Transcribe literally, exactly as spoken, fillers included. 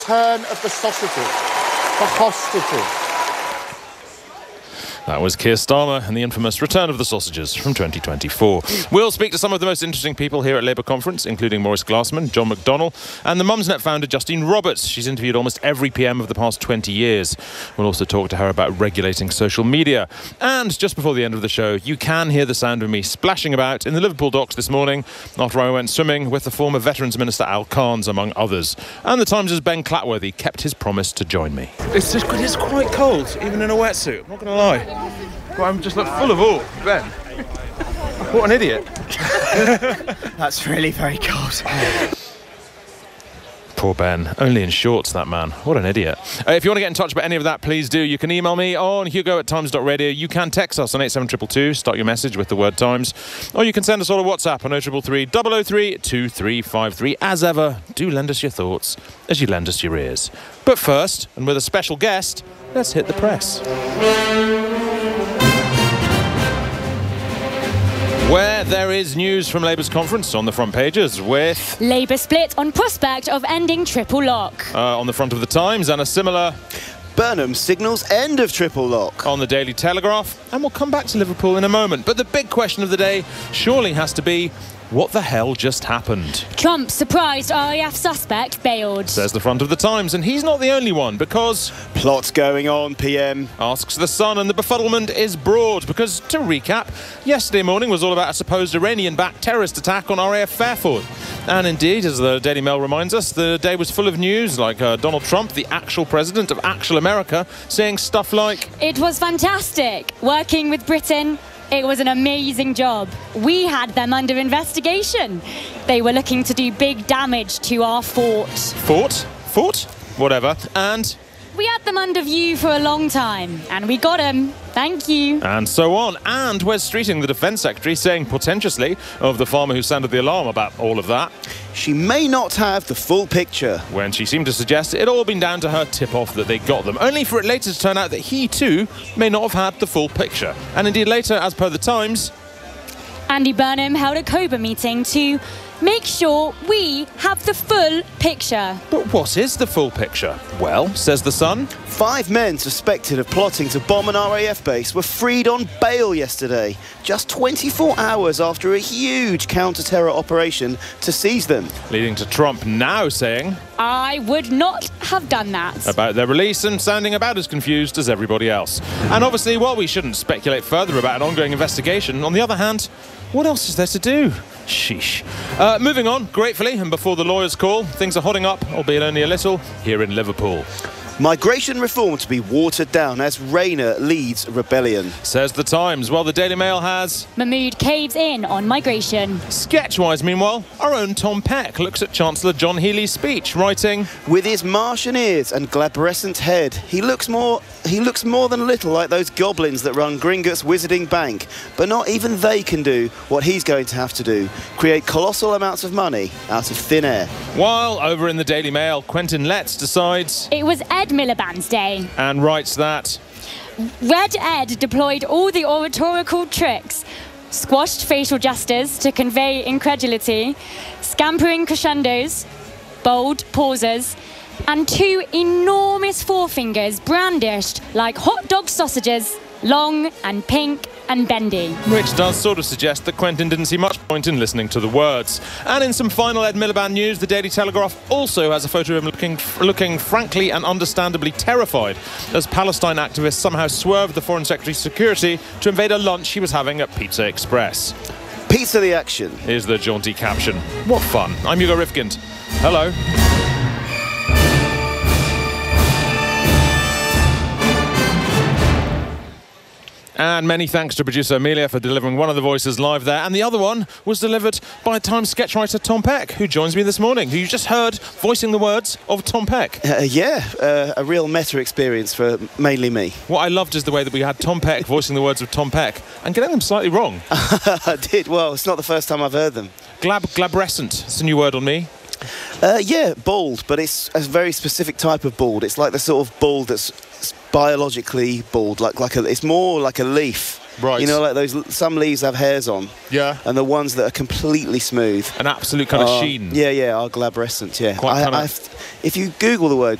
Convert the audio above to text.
Turn of the sausages. The hostages. That was Keir Starmer and the infamous Return of the Sausages from twenty twenty-four. We'll speak to some of the most interesting people here at Labour Conference, including Maurice Glassman, John McDonnell, and the Mumsnet founder Justine Roberts. She's interviewed almost every P M of the past twenty years. We'll also talk to her about regulating social media. And just before the end of the show, you can hear the sound of me splashing about in the Liverpool docks this morning after I went swimming with the former Veterans Minister Al Carnes, among others. And the Times' Ben Clatworthy kept his promise to join me. It's just it's quite cold, even in a wetsuit. I'm not going to lie. But I'm just look full of awe. Ben, what an idiot. That's really very cold. Poor Ben, only in shorts, that man. What an idiot. Uh, if you want to get in touch about any of that, please do. You can email me on hugo at times dot radio. You can text us on eight seven two two, start your message with the word Times. Or you can send us all a WhatsApp on oh three three three, double oh three, two three five three. As ever, do lend us your thoughts as you lend us your ears. But first, and with a special guest, let's hit the press. Where there is news from Labour's conference on the front pages with... Labour split on prospect of ending triple lock. Uh, on the front of the Times, and a similar... Burnham signals end of triple lock. On the Daily Telegraph, and we'll come back to Liverpool in a moment. But the big question of the day surely has to be, what the hell just happened? Trump surprised R A F suspect bailed. Says the front of the Times, and he's not the only one, because... Plots going on, P M. Asks the Sun, and the befuddlement is broad, because, to recap, yesterday morning was all about a supposed Iranian-backed terrorist attack on R A F Fairford. And indeed, as the Daily Mail reminds us, the day was full of news, like uh, Donald Trump, the actual president of actual America, saying stuff like... It was fantastic. Working with Britain, it was an amazing job. We had them under investigation. They were looking to do big damage to our fort. Fort? Fort? Whatever. And... We had them under view for a long time, and we got them. Thank you. And so on. And Wes Streeting, the Defence Secretary, saying portentously of the farmer who sounded the alarm about all of that. She may not have the full picture. When she seemed to suggest it had all been down to her tip-off that they got them, only for it later to turn out that he too may not have had the full picture. And indeed later, as per the Times... Andy Burnham held a COBRA meeting to make sure we have the full picture. But what is the full picture? Well, says the Sun... Five men suspected of plotting to bomb an R A F base were freed on bail yesterday, just twenty-four hours after a huge counter-terror operation to seize them. Leading to Trump now saying... I would not have done that. About their release and sounding about as confused as everybody else. And obviously, while we shouldn't speculate further about an ongoing investigation, on the other hand, what else is there to do? Sheesh. Uh, moving on, gratefully, and before the lawyers call, things are hotting up, albeit only a little, here in Liverpool. Migration reform to be watered down as Rayner leads rebellion. Says the Times, while the Daily Mail has... Mahmood caves in on migration. Sketch-wise, meanwhile, our own Tom Peck looks at Chancellor John Healey's speech, writing... With his Martian ears and glabrescent head, he looks more he looks more than a little like those goblins that run Gringotts Wizarding Bank. But not even they can do what he's going to have to do, create colossal amounts of money out of thin air. While, over in the Daily Mail, Quentin Letts decides... It was Ed Miliband's day. And writes that... Red Ed deployed all the oratorical tricks, squashed facial gestures to convey incredulity, scampering crescendos, bold pauses, and two enormous forefingers brandished like hot dog sausages, long and pink and bendy. Which does sort of suggest that Quentin didn't see much point in listening to the words. And in some final Ed Miliband news, the Daily Telegraph also has a photo of him looking, looking frankly and understandably terrified as Palestine activists somehow swerved the Foreign Secretary's security to invade a lunch he was having at Pizza Express. Pizza the action. Is the jaunty caption. What fun. I'm Hugo Rifkind. Hello. And many thanks to producer Amelia for delivering one of the voices live there. And the other one was delivered by Times sketch writer Tom Peck, who joins me this morning, who you just heard voicing the words of Tom Peck. Uh, yeah, uh, a real meta experience for mainly me. What I loved is the way that we had Tom Peck voicing the words of Tom Peck and getting them slightly wrong. I did. Well, it's not the first time I've heard them. Glab, glabrescent. It's a new word on me. Uh, yeah, bald, but it's a very specific type of bald. It's like the sort of bald that's biologically bald, like like a, it's more like a leaf. Right. You know, like those, some leaves have hairs on. Yeah. And the ones that are completely smooth. An absolute kind of are- sheen. Yeah, yeah, are glabrescent, yeah. Quite I, kinda- I've- if you Google the word